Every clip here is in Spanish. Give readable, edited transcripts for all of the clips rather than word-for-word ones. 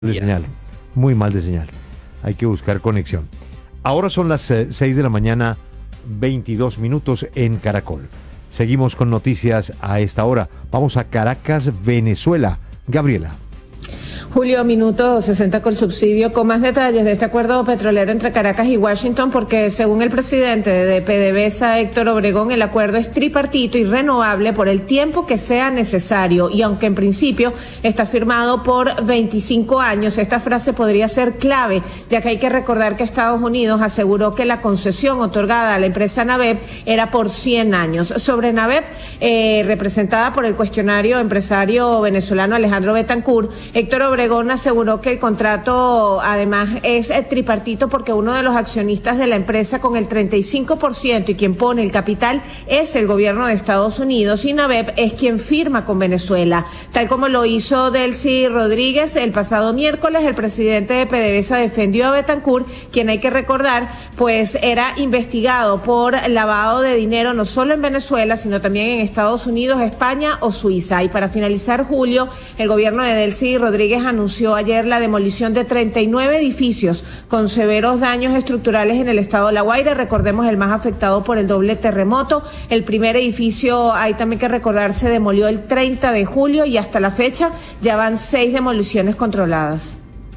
de señal, muy mal de señal. Hay que buscar conexión. Ahora son las 6 de la mañana, 22 minutos en Caracol. Seguimos con noticias a esta hora. Vamos a Caracas, Venezuela. Gabriela. Julio, minuto 60 con subsidio, con más detalles de este acuerdo petrolero entre Caracas y Washington, porque según el presidente de PDVSA, Héctor Obregón, el acuerdo es tripartito y renovable por el tiempo que sea necesario, y aunque en principio está firmado por 25 años, esta frase podría ser clave, ya que hay que recordar que Estados Unidos aseguró que la concesión otorgada a la empresa NAVEP era por 100 años. Sobre NAVEP, representada por el cuestionario empresario venezolano Alejandro Betancourt, Héctor Obregón aseguró que el contrato además es tripartito porque uno de los accionistas de la empresa con el 35% y quien pone el capital es el gobierno de Estados Unidos, y NAVEP es quien firma con Venezuela, tal como lo hizo Delcy Rodríguez el pasado miércoles. El presidente de PDVSA defendió a Betancourt, quien, hay que recordar, pues era investigado por lavado de dinero no solo en Venezuela, sino también en Estados Unidos, España o Suiza. Y para finalizar, Julio, el gobierno de Delcy Rodríguez anunció ayer la demolición de 39 edificios con severos daños estructurales en el estado de La Guaira. Recordemos, el más afectado por el doble terremoto. El primer edificio, hay también que recordar, se demolió el 30 de julio y hasta la fecha ya van 6 demoliciones controladas.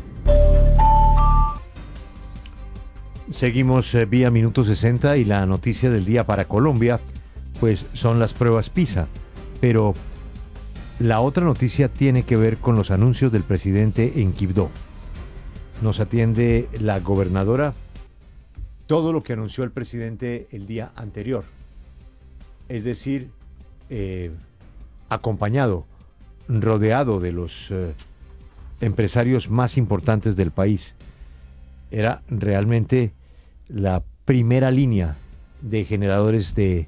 Seguimos vía Minuto 60 y la noticia del día para Colombia, pues son las pruebas PISA, pero la otra noticia tiene que ver con los anuncios del presidente en Quibdó. Nos atiende la gobernadora. Todo lo que anunció el presidente el día anterior, es decir, acompañado, rodeado de los empresarios más importantes del país, era realmente la primera línea de generadores de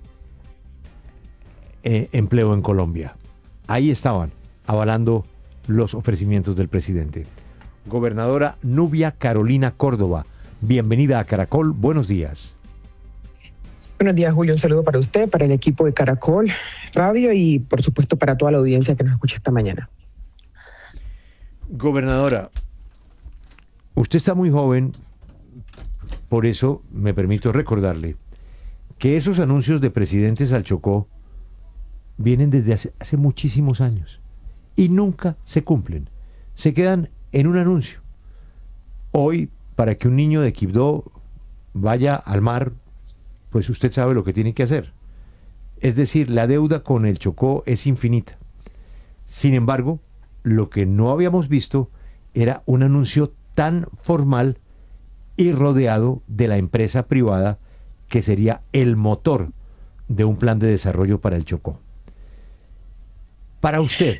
empleo en Colombia. Ahí estaban, avalando los ofrecimientos del presidente. Gobernadora Nubia Carolina Córdoba, bienvenida a Caracol, buenos días. Buenos días, Julio, un saludo para usted, para el equipo de Caracol Radio y por supuesto para toda la audiencia que nos escucha esta mañana. Gobernadora, usted está muy joven, por eso me permito recordarle que esos anuncios de presidentes al Chocó vienen desde hace muchísimos años y nunca se cumplen. Se quedan en un anuncio. Hoy, para que un niño de Quibdó vaya al mar, pues usted sabe lo que tiene que hacer. Es decir, la deuda con el Chocó es infinita. Sin embargo, lo que no habíamos visto era un anuncio tan formal y rodeado de la empresa privada que sería el motor de un plan de desarrollo para el Chocó. Para usted,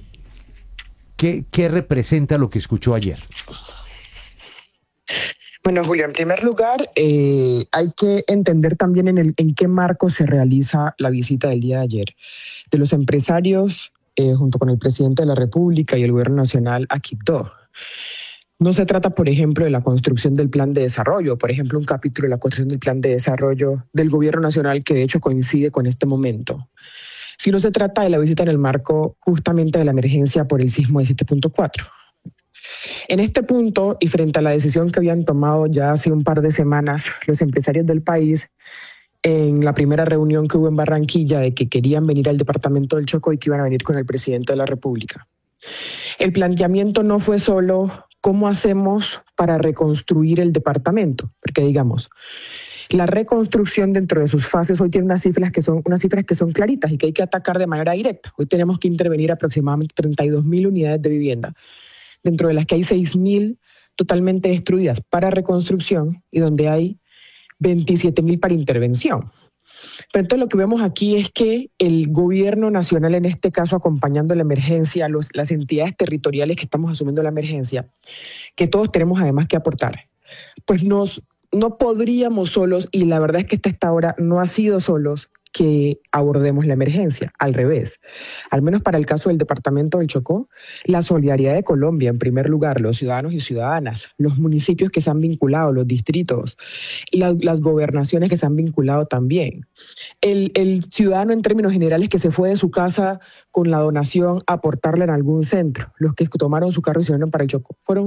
¿qué representa lo que escuchó ayer? Bueno, Julio, en primer lugar, hay que entender también en qué marco se realiza la visita del día de ayer de los empresarios junto con el presidente de la República y el gobierno nacional a Quibdó. No se trata, por ejemplo, de la construcción del plan de desarrollo, por ejemplo, un capítulo de la construcción del plan de desarrollo del gobierno nacional que de hecho coincide con este momento, sino se trata de la visita en el marco justamente de la emergencia por el sismo de 7.4. En este punto, y frente a la decisión que habían tomado ya hace un par de semanas los empresarios del país, en la primera reunión que hubo en Barranquilla de que querían venir al departamento del Chocó y que iban a venir con el presidente de la República, el planteamiento no fue solo cómo hacemos para reconstruir el departamento, porque digamos, la reconstrucción dentro de sus fases hoy tiene unas cifras que son claritas y que hay que atacar de manera directa. Hoy tenemos que intervenir aproximadamente 32.000 unidades de vivienda, dentro de las que hay 6.000 totalmente destruidas para reconstrucción y donde hay 27.000 para intervención. Pero entonces lo que vemos aquí es que el gobierno nacional, en este caso acompañando la emergencia, las entidades territoriales que estamos asumiendo la emergencia, que todos tenemos además que aportar, pues no podríamos solos, y la verdad es que hasta esta hora no ha sido solos, que abordemos la emergencia. Al revés, al menos para el caso del departamento del Chocó, la solidaridad de Colombia, en primer lugar, los ciudadanos y ciudadanas, los municipios que se han vinculado, los distritos, las gobernaciones que se han vinculado también. El ciudadano en términos generales que se fue de su casa con la donación a aportarla en algún centro, los que tomaron su carro y se vinieron para el Chocó, fueron